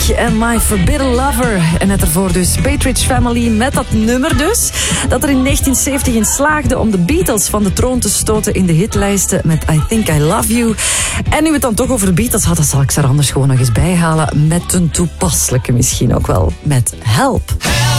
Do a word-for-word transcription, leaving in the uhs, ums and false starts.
en My Forbidden Lover. En net ervoor dus Partridge Family met dat nummer dus. Dat er in negentien zeventig in slaagde om de Beatles van de troon te stoten in de hitlijsten met I Think I Love You. En nu we het dan toch over de Beatles hadden, zal ik ze er anders gewoon nog eens bijhalen. Met een toepasselijke misschien ook wel. Met Help.